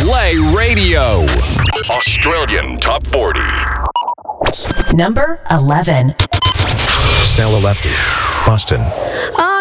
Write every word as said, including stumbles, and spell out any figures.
Play Radio. Australian Top forty. Number eleven. Stella Lefty, Boston.